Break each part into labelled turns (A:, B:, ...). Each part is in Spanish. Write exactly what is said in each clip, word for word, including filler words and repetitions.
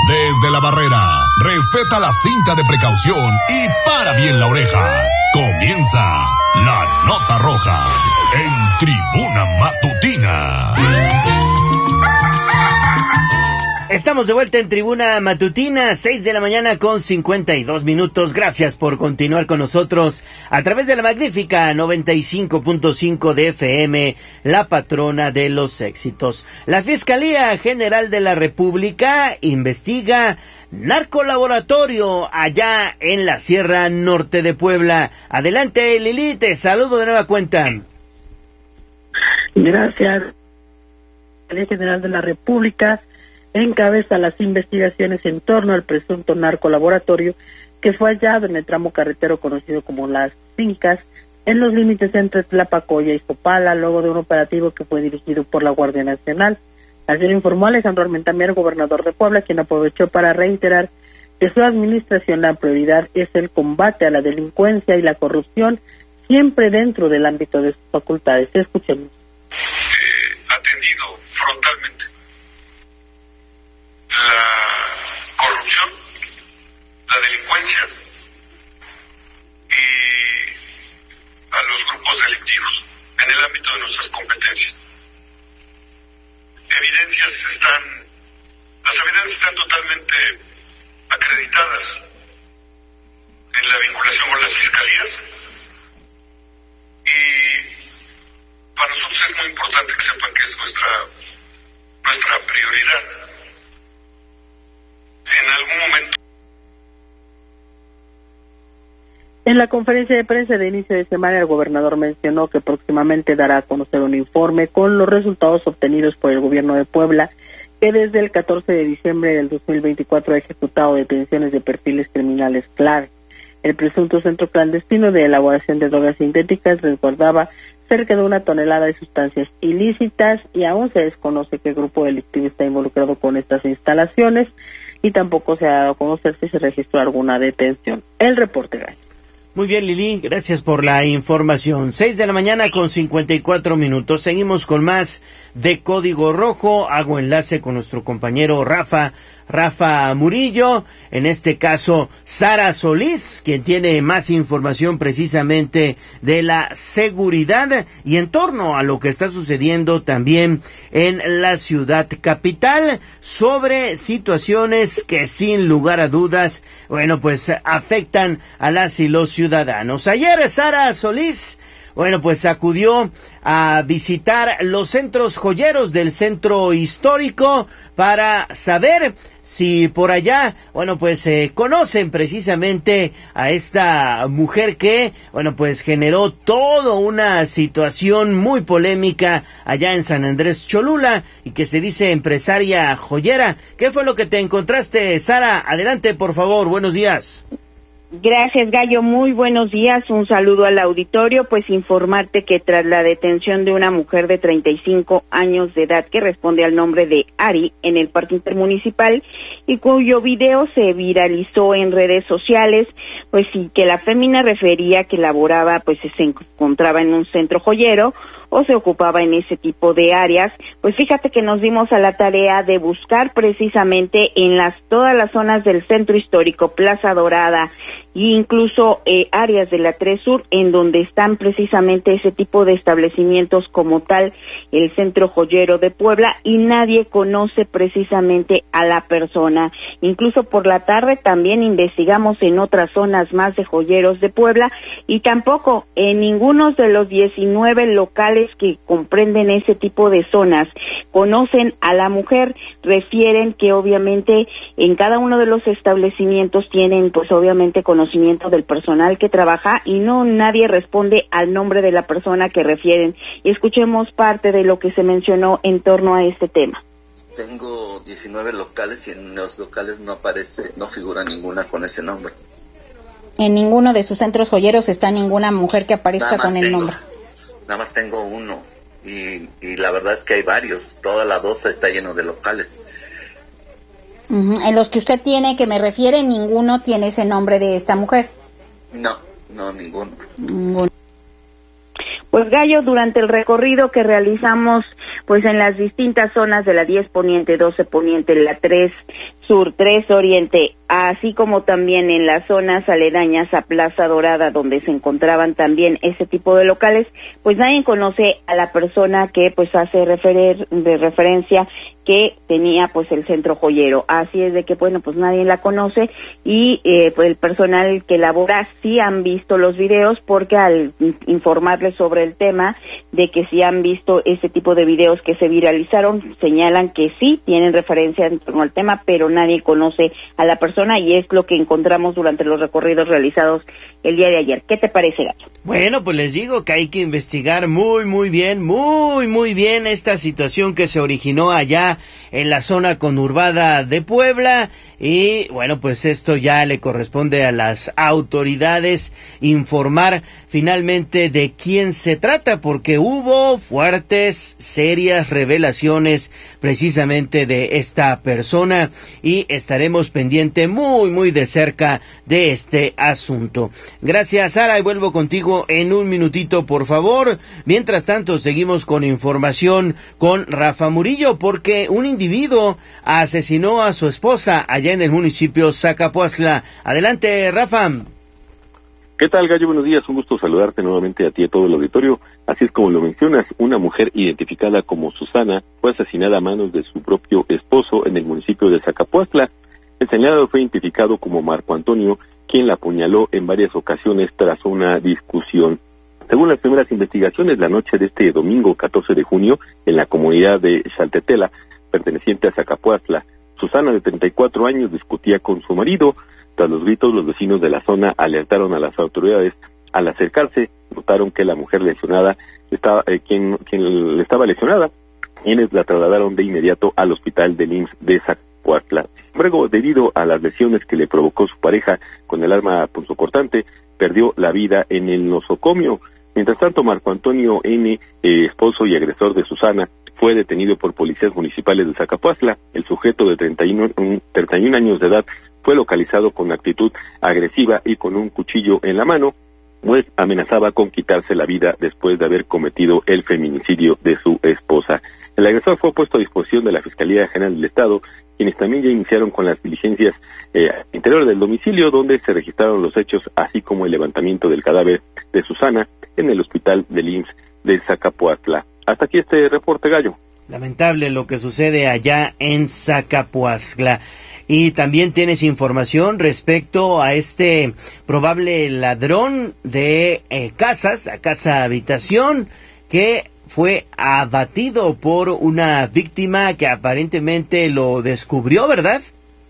A: Desde la barrera, respeta la cinta de precaución y para bien la oreja. Comienza La Nota Roja en Tribuna Matutina.
B: Estamos de vuelta en Tribuna Matutina, seis de la mañana con cincuenta y dos minutos. Gracias por continuar con nosotros a través de la magnífica noventa y cinco punto cinco de F M, la patrona de los éxitos. La Fiscalía General de la República investiga narcolaboratorio allá en la Sierra Norte de Puebla. Adelante, Lili, te saludo de nueva cuenta.
C: Gracias. La Fiscalía General de la República encabeza las investigaciones en torno al presunto narcolaboratorio que fue hallado en el tramo carretero conocido como Las Fincas, en los límites entre Tlapacoya y Zopala, luego de un operativo que fue dirigido por la Guardia Nacional. Así lo informó Alejandro Armentamier, gobernador de Puebla, quien aprovechó para reiterar que su administración, la prioridad es el combate a la delincuencia y la corrupción, siempre dentro del ámbito de sus facultades. Escuchemos.
D: Eh, atendido frontalmente la corrupción, la delincuencia y a los grupos delictivos en el ámbito de nuestras competencias. Evidencias están, las evidencias están totalmente acreditadas en la vinculación con las fiscalías y para nosotros es muy importante que sepan que es nuestra nuestra prioridad. En algún momento.
C: En la conferencia de prensa de inicio de semana, el gobernador mencionó que próximamente dará a conocer un informe con los resultados obtenidos por el gobierno de Puebla, que desde el catorce de diciembre del dos mil veinticuatro ha ejecutado detenciones de perfiles criminales clave. El presunto centro clandestino de elaboración de drogas sintéticas resguardaba cerca de una tonelada de sustancias ilícitas y aún se desconoce qué grupo delictivo está involucrado con estas instalaciones, y tampoco se ha dado a conocer si se registró alguna detención. El reporte, Gallo.
B: Muy bien, Lili, gracias por la información. Seis de la mañana con cincuenta y cuatro minutos. Seguimos con más de Código Rojo. Hago enlace con nuestro compañero Rafa, Rafa Murillo. En este caso, Sara Solís, quien tiene más información precisamente de la seguridad y en torno a lo que está sucediendo también en la ciudad capital sobre situaciones que sin lugar a dudas, bueno, pues afectan a las y los ciudadanos. Ayer Sara Solís, bueno, pues acudió a visitar los centros joyeros del centro histórico para saber si por allá, bueno, pues eh, conocen precisamente a esta mujer que, bueno, pues generó toda una situación muy polémica allá en San Andrés Cholula y que se dice empresaria joyera. ¿Qué fue lo que te encontraste, Sara? Adelante, por favor, buenos días.
E: Gracias, Gallo. Muy buenos días. Un saludo al auditorio. Pues informarte que tras la detención de una mujer de treinta y cinco años de edad que responde al nombre de Ari en el Parque Intermunicipal y cuyo video se viralizó en redes sociales, pues sí que la fémina refería que laboraba, pues se encontraba en un centro joyero o se ocupaba en ese tipo de áreas. Pues fíjate que nos dimos a la tarea de buscar precisamente en las todas las zonas del centro histórico, Plaza Dorada e incluso eh, áreas de la tres Sur, en donde están precisamente ese tipo de establecimientos como tal, el centro joyero de Puebla, y nadie conoce precisamente a la persona. Incluso por la tarde también investigamos en otras zonas más de joyeros de Puebla y tampoco en ninguno de los diecinueve locales que comprenden ese tipo de zonas conocen a la mujer. Refieren que obviamente en cada uno de los establecimientos tienen pues obviamente conocimiento del personal que trabaja y no nadie responde al nombre de la persona que refieren. Y escuchemos parte de lo que se mencionó en torno a este tema.
F: Tengo diecinueve locales y en los locales no aparece, no figura ninguna con ese nombre.
G: En ninguno de sus centros joyeros está ninguna mujer que aparezca con el
F: tengo,
G: nombre.
F: Nada más tengo uno y, y la verdad es que hay varios. Toda la Dosa está lleno de locales.
G: Uh-huh. En los que usted tiene, que me refiere, ninguno tiene ese nombre de esta mujer.
F: No, no, ninguno.
G: Ninguno.
E: Pues Gallo, durante el recorrido que realizamos pues en las distintas zonas de la diez Poniente, doce Poniente, la tres Sur tres Oriente, así como también en las zonas aledañas a Plaza Dorada, donde se encontraban también ese tipo de locales, pues nadie conoce a la persona que pues hace referer, de referencia que tenía pues el centro joyero. Así es de que bueno, pues nadie la conoce y eh, pues el personal que labora sí han visto los videos, porque al informarles sobre el tema de que sí han visto ese tipo de videos que se viralizaron, señalan que sí tienen referencia en torno al tema, pero nadie conoce a la persona, y es lo que encontramos durante los recorridos realizados el día de ayer. ¿Qué te parece, Gacho?
B: Bueno, pues les digo que hay que investigar muy, muy bien, muy, muy bien esta situación que se originó allá en la zona conurbada de Puebla, y bueno, pues esto ya le corresponde a las autoridades informar finalmente de quién se trata, porque hubo fuertes, serias revelaciones precisamente de esta persona, y estaremos pendiente muy, muy de cerca de este asunto. Gracias, Sara, y vuelvo contigo en un minutito, por favor. Mientras tanto, seguimos con información con Rafa Murillo, porque un individuo asesinó a su esposa allá en el municipio Zacapuazla. Adelante, Rafa.
H: ¿Qué tal, Gallo? Buenos días, un gusto saludarte nuevamente a ti y a todo el auditorio. Así es como lo mencionas, una mujer identificada como Susana fue asesinada a manos de su propio esposo en el municipio de Zacapuazla. El señalado fue identificado como Marco Antonio, quien la apuñaló en varias ocasiones tras una discusión. Según las primeras investigaciones, la noche de este domingo catorce de junio, en la comunidad de Xaltetela, perteneciente a Zacapuazla, Susana, de treinta y cuatro años, discutía con su marido. Tras los gritos, los vecinos de la zona alertaron a las autoridades. Al acercarse, notaron que la mujer lesionada, estaba, eh, quien, quien estaba lesionada, quienes la trasladaron de inmediato al hospital del I M S S de Zacapuazla. Sin embargo, debido a las lesiones que le provocó su pareja con el arma punzocortante, perdió la vida en el nosocomio. Mientras tanto, Marco Antonio N., eh, esposo y agresor de Susana, fue detenido por policías municipales de Zacapuazla. El sujeto de treinta y un años de edad fue localizado con actitud agresiva y con un cuchillo en la mano, pues amenazaba con quitarse la vida después de haber cometido el feminicidio de su esposa. El agresor fue puesto a disposición de la Fiscalía General del Estado, quienes también ya iniciaron con las diligencias eh, al interior del domicilio, donde se registraron los hechos, así como el levantamiento del cadáver de Susana en el hospital del I M S S de Zacapuazla. Hasta aquí este reporte, Gallo.
B: Lamentable lo que sucede allá en Zacapuazla. Y también tienes información respecto a este probable ladrón de eh, casas, a casa habitación, que fue abatido por una víctima que aparentemente lo descubrió, ¿verdad?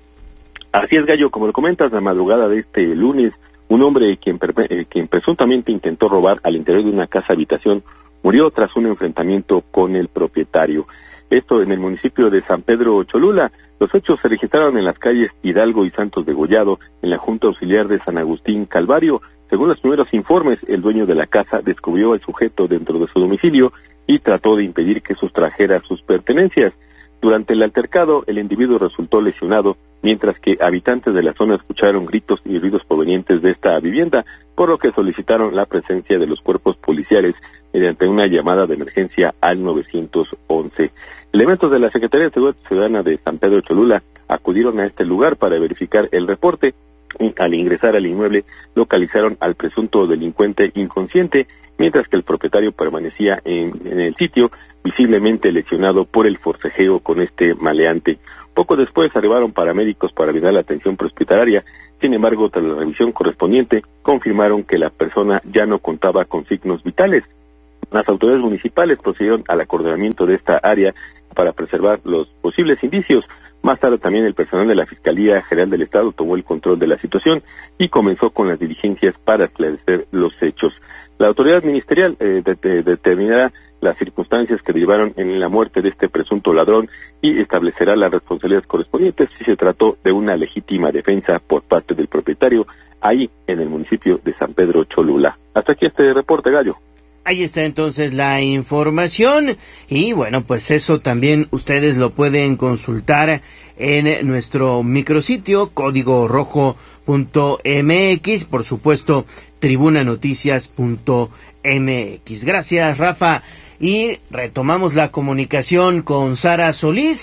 H: Así es, Gallo, como lo comentas, la madrugada de este lunes, un hombre quien, eh, quien presuntamente intentó robar al interior de una casa habitación murió tras un enfrentamiento con el propietario. Esto en el municipio de San Pedro Cholula. Los hechos se registraron en las calles Hidalgo y Santos de Gollado, en la Junta Auxiliar de San Agustín Calvario. Según los primeros informes, el dueño de la casa descubrió al sujeto dentro de su domicilio y trató de impedir que sustrajera sus pertenencias. Durante el altercado, el individuo resultó lesionado, mientras que habitantes de la zona escucharon gritos y ruidos provenientes de esta vivienda, por lo que solicitaron la presencia de los cuerpos policiales mediante una llamada de emergencia al nueve once. Elementos de la Secretaría de Seguridad Ciudadana de San Pedro Cholula acudieron a este lugar para verificar el reporte y al ingresar al inmueble localizaron al presunto delincuente inconsciente, mientras que el propietario permanecía en, en el sitio, visiblemente lesionado por el forcejeo con este maleante. Poco después arribaron paramédicos para brindar la atención prehospitalaria. Sin embargo, tras la revisión correspondiente, confirmaron que la persona ya no contaba con signos vitales. Las autoridades municipales procedieron al acordonamiento de esta área para preservar los posibles indicios. Más tarde también el personal de la Fiscalía General del Estado tomó el control de la situación y comenzó con las diligencias para esclarecer los hechos. La autoridad ministerial eh, de, de, determinará las circunstancias que derivaron en la muerte de este presunto ladrón y establecerá las responsabilidades correspondientes si se trató de una legítima defensa por parte del propietario ahí en el municipio de San Pedro Cholula. Hasta aquí este reporte, Gallo.
B: Ahí está entonces la información y bueno, pues eso también ustedes lo pueden consultar en nuestro micrositio código rojo punto m x, por supuesto tribuna noticias punto m x. Gracias, Rafa. Y retomamos la comunicación con Sara Solís,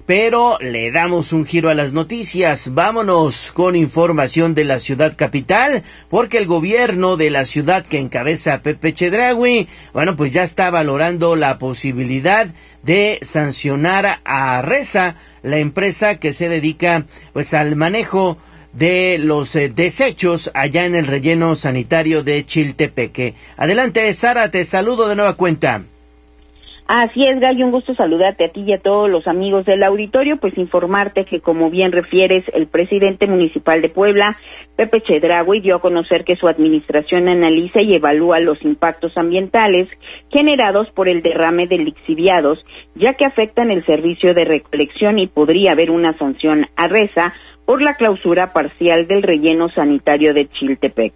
B: pero le damos un giro a las noticias. Vámonos con información de la ciudad capital, porque el gobierno de la ciudad que encabeza Pepe Chedraui, bueno, pues ya está valorando la posibilidad de sancionar a Resa, la empresa que se dedica pues al manejo de los eh, desechos allá en el relleno sanitario de Chiltepeque. Adelante, Sara, te saludo de nueva cuenta.
E: Así es, Gallo, un gusto saludarte a ti y a todos los amigos del auditorio, pues informarte que, como bien refieres, el presidente municipal de Puebla, Pepe Chedraui, dio a conocer que su administración analiza y evalúa los impactos ambientales generados por el derrame de lixiviados, ya que afectan el servicio de recolección y podría haber una sanción a Resa por la clausura parcial del relleno sanitario de Chiltepec.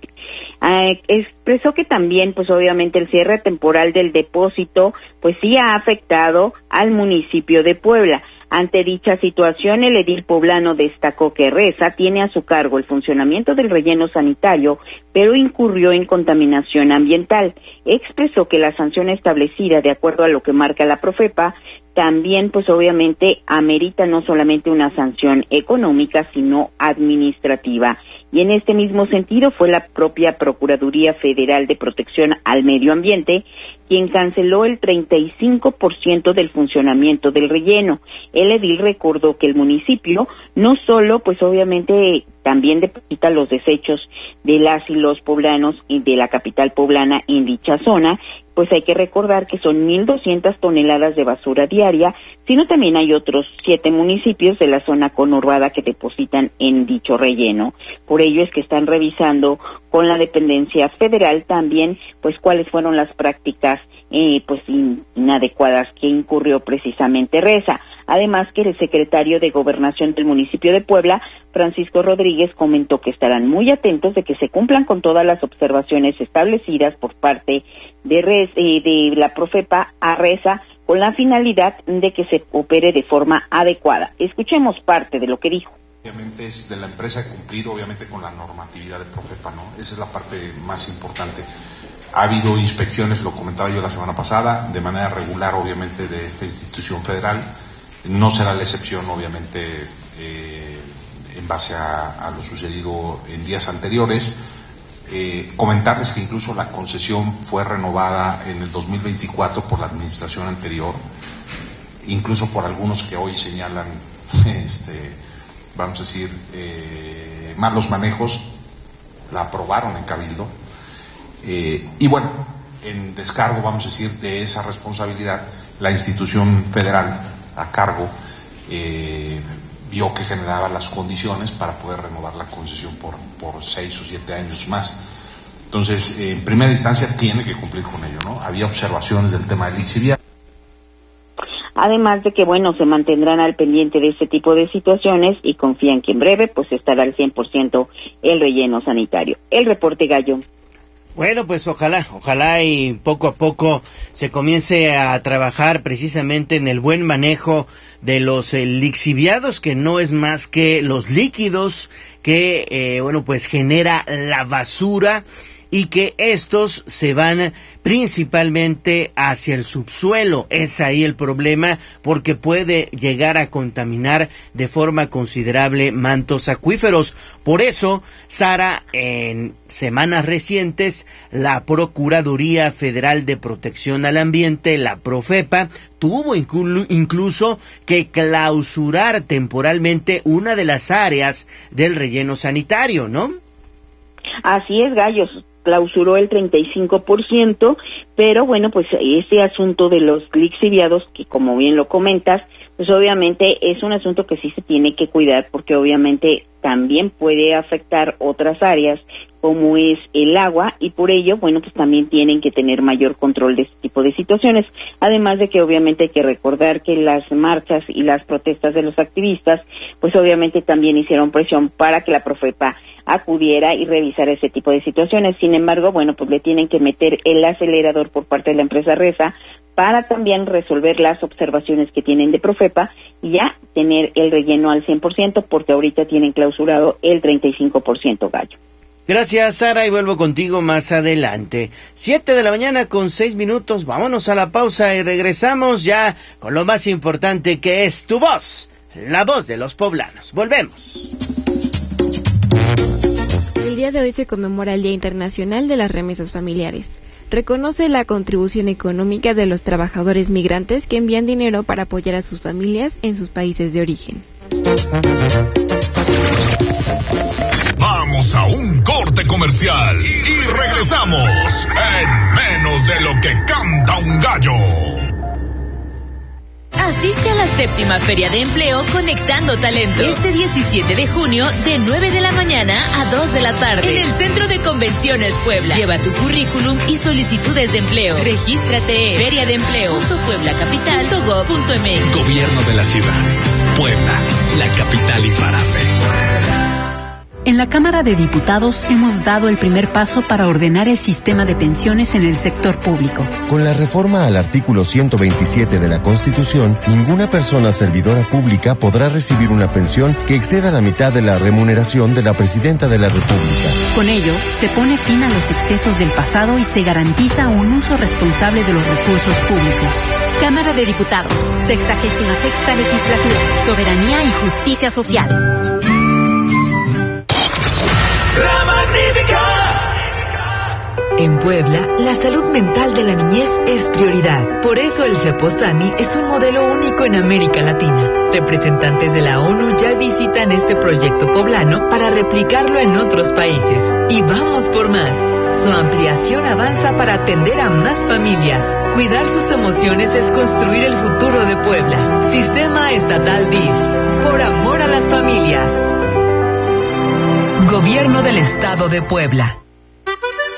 E: Eh, expresó que también, pues obviamente, el cierre temporal del depósito, pues sí ha afectado al municipio de Puebla. Ante dicha situación, el edil poblano destacó que Resa tiene a su cargo el funcionamiento del relleno sanitario, pero incurrió en contaminación ambiental. Expresó que la sanción establecida, de acuerdo a lo que marca la Profepa, también, pues obviamente, amerita no solamente una sanción económica, sino administrativa. Y en este mismo sentido fue la propia Procuraduría Federal de Protección al Medio Ambiente quien canceló el treinta y cinco por ciento del funcionamiento del relleno. El edil recordó que el municipio no solo, pues obviamente, también deposita los desechos de las y los poblanos y de la capital poblana en dicha zona, pues hay que recordar que son mil doscientas toneladas de basura diaria, sino también hay otros siete municipios de la zona conurbada que depositan en dicho relleno. Por ello es que están revisando con la dependencia federal también, pues cuáles fueron las prácticas eh, pues in, inadecuadas que incurrió precisamente Resa. Además que el secretario de Gobernación del municipio de Puebla, Francisco Rodríguez, comentó que estarán muy atentos de que se cumplan con todas las observaciones establecidas por parte de, Res, eh, de la Profepa a Resa, con la finalidad de que se opere de forma adecuada. Escuchemos parte de lo que dijo.
I: Obviamente es de la empresa cumplir obviamente con la normatividad de Profepa, ¿no? Esa es la parte más importante. Ha habido inspecciones, lo comentaba yo la semana pasada, de manera regular obviamente de esta institución federal. No será la excepción obviamente eh, en base a, a lo sucedido en días anteriores. Eh, comentarles que incluso la concesión fue renovada en el dos mil veinticuatro por la administración anterior, incluso por algunos que hoy señalan este vamos a decir, eh, malos manejos, la aprobaron en Cabildo, eh, y bueno, en descargo, vamos a decir, de esa responsabilidad, la institución federal a cargo eh, vio que generaba las condiciones para poder renovar la concesión por, por seis o siete años más. Entonces, eh, en primera instancia, tiene que cumplir con ello, ¿no? Había observaciones del tema del lixiviado.
E: Además de que, bueno, se mantendrán al pendiente de este tipo de situaciones y confían que en breve, pues, estará al cien por ciento el relleno sanitario. El reporte, Gallo.
B: Bueno, pues ojalá, ojalá y poco a poco se comience a trabajar precisamente en el buen manejo de los eh, lixiviados, que no es más que los líquidos que, eh, bueno, pues genera la basura, y que estos se van principalmente hacia el subsuelo. Es ahí el problema, porque puede llegar a contaminar de forma considerable mantos acuíferos. Por eso, Sara, en semanas recientes, la Procuraduría Federal de Protección al Ambiente, la Profepa, tuvo inclu- incluso que clausurar temporalmente una de las áreas del relleno sanitario, ¿no?
E: Así es, Gallos. Clausuró el treinta y cinco por ciento, pero bueno, pues este asunto de los lixiviados, que como bien lo comentas, pues obviamente es un asunto que sí se tiene que cuidar, porque obviamente también puede afectar otras áreas como es el agua, y por ello, bueno, pues también tienen que tener mayor control de este tipo de situaciones. Además de que obviamente hay que recordar que las marchas y las protestas de los activistas, pues obviamente también hicieron presión para que la Profepa acudiera y revisara ese tipo de situaciones. Sin embargo, bueno, pues le tienen que meter el acelerador por parte de la empresa Resa para también resolver las observaciones que tienen de Profepa y ya tener el relleno al cien por ciento, porque ahorita tienen clausurado el treinta y cinco por ciento, Gallo.
B: Gracias, Sara, y vuelvo contigo más adelante. Siete de la mañana con seis minutos, vámonos a la pausa y regresamos ya con lo más importante, que es Tu Voz la voz de los poblanos. Volvemos.
J: El día de hoy se conmemora el Día Internacional de las Remesas Familiares. Reconoce la contribución económica de los trabajadores migrantes que envían dinero para apoyar a sus familias en sus países de origen.
A: Vamos a un corte comercial y regresamos en menos de lo que canta un gallo.
K: Asiste a la séptima Feria de Empleo Conectando Talento. Este diecisiete de junio, de nueve de la mañana a dos de la tarde. En el Centro de Convenciones Puebla. Lleva tu currículum y solicitudes de empleo. Regístrate en feria de empleo punto puebla capital punto gob punto eme equis.
L: Gobierno de la ciudad. Puebla, la capital imparable.
M: En la Cámara de Diputados hemos dado el primer paso para ordenar el sistema de pensiones en el sector público.
N: Con la reforma al artículo ciento veintisiete de la Constitución, ninguna persona servidora pública podrá recibir una pensión que exceda la mitad de la remuneración de la Presidenta de la República.
M: Con ello, se pone fin a los excesos del pasado y se garantiza un uso responsable de los recursos públicos. Cámara de Diputados, sexagésima sexta legislatura, soberanía y justicia social.
O: ¡La Magnífica! En Puebla, la salud mental de la niñez es prioridad. Por eso el Ceposami es un modelo único en América Latina. Representantes de la ONU ya visitan este proyecto poblano para replicarlo en otros países. Y vamos por más. Su ampliación avanza para atender a más familias. Cuidar sus emociones es construir el futuro de Puebla. Sistema Estatal D I F. Por amor a las familias. Gobierno del Estado de Puebla.